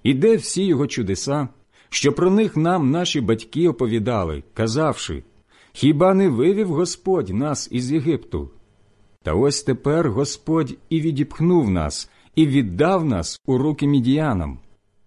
І де всі його чудеса, що про них нам наші батьки оповідали, казавши: хіба не вивів Господь нас із Єгипту? Та ось тепер Господь і відіпхнув нас, і віддав нас у руки мідіянам.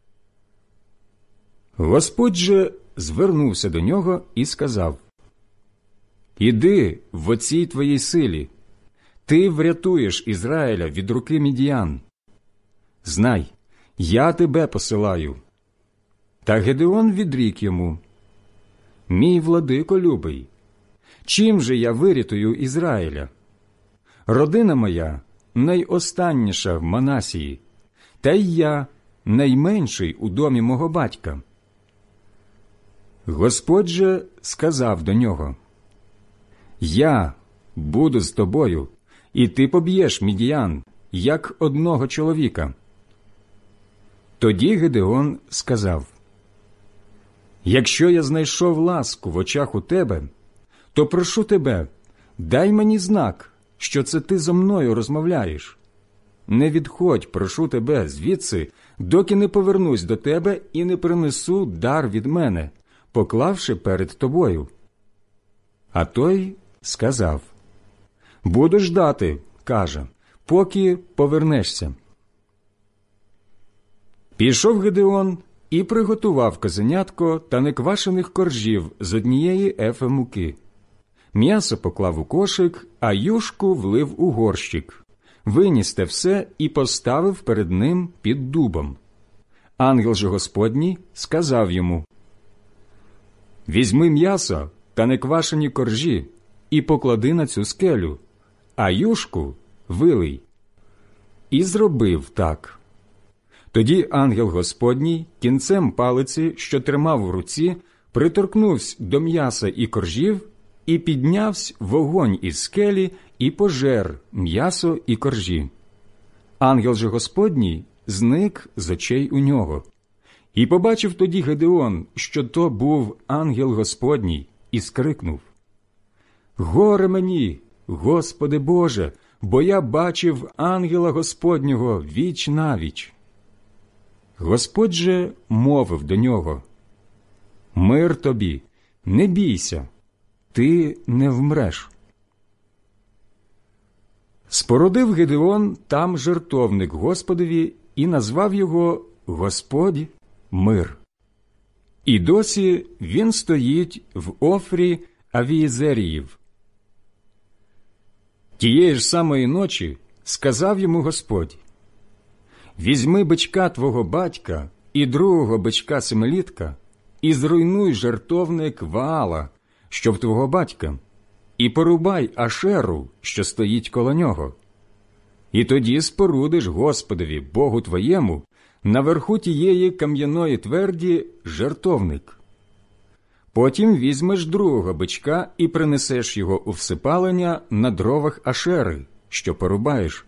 Господь же звернувся до нього і сказав: «Іди в оцій твоїй силі, ти врятуєш Ізраїля від руки мідіян. Знай, я тебе посилаю». Та Гедеон відрік йому: «Мій владико любий, чим же я вирятую Ізраїля? Родина моя найостанніша в Манасії, та й я найменший у домі мого батька». Господь же сказав до нього: «Я буду з тобою, і ти поб'єш мідіян, як одного чоловіка». Тоді Гедеон сказав: «Якщо я знайшов ласку в очах у тебе, то прошу тебе, дай мені знак, що це ти зо мною розмовляєш. Не відходь, прошу тебе, звідси, доки не повернусь до тебе і не принесу дар від мене, поклавши перед тобою». А той сказав: «Буду ждати, каже, поки повернешся». Пішов Гедеон і приготував козенятко та неквашених коржів з однієї ефи муки. М'ясо поклав у кошик, а юшку влив у горщик. Виніс те все і поставив перед ним під дубом. Ангел же Господній сказав йому: «Візьми м'ясо та неквашені коржі і поклади на цю скелю, а юшку вилий». І зробив так. Тоді ангел Господній кінцем палиці, що тримав у руці, приторкнувся до м'яса і коржів, і піднявся вогонь із скелі і пожер м'ясо і коржі. Ангел же Господній зник з очей у нього. І побачив тоді Гедеон, що то був ангел Господній, і скрикнув: «Горе мені, Господи Боже, бо я бачив ангела Господнього віч навіч». Господь же мовив до нього: «Мир тобі, не бійся, ти не вмреш». Спорудив Гедеон там жертовник Господові і назвав його «Господь мир». І досі він стоїть в Офрі Авієзеріїв. Тієї ж самої ночі сказав йому Господь: «Візьми бичка твого батька і другого бичка семилітка, і зруйнуй жертовник Ваала, що в твого батька, і порубай Ашеру, що стоїть коло нього. І тоді спорудиш Господові, Богу твоєму, наверху тієї кам'яної тверді жертовник. Потім візьмеш другого бичка і принесеш його у всипалення на дровах Ашери, що порубаєш».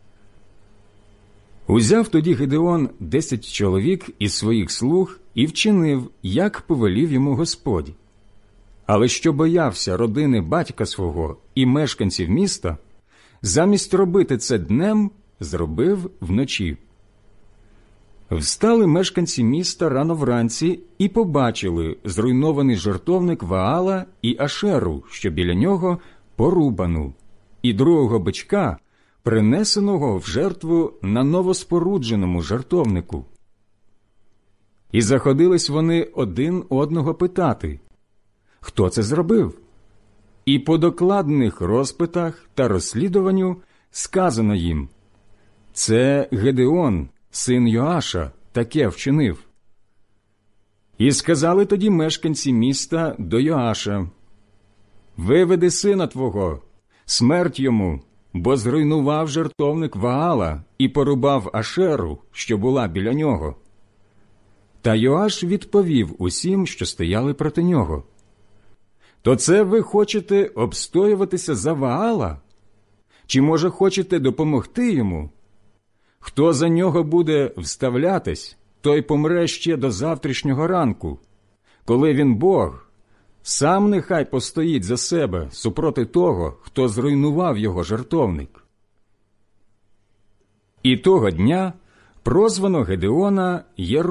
Узяв тоді Гедеон 10 чоловік із своїх слуг і вчинив, як повелів йому Господь. Але що боявся родини батька свого і мешканців міста, замість робити це днем, зробив вночі. Встали мешканці міста рано вранці і побачили зруйнований жертовник Ваала і Ашеру, що біля нього порубану, і другого бичка, принесеного в жертву на новоспорудженому жертовнику. І заходились вони один одного питати: хто це зробив? І по докладних розпитах та розслідуванню сказано їм: це Гедеон, син Йоаша, таке вчинив. І сказали тоді мешканці міста до Йоаша: виведи сина твого, смерть йому, бо зруйнував жертовник Ваала і порубав Ашеру, що була біля нього. Та Йоаш відповів усім, що стояли проти нього: то це ви хочете обстоюватися за Ваала? Чи, може, хочете допомогти йому? Хто за нього буде вставлятись, той помре ще до завтрашнього ранку. Коли він Бог, сам нехай постоїть за себе супроти того, хто зруйнував його жертовник. І того дня прозвано Гедеона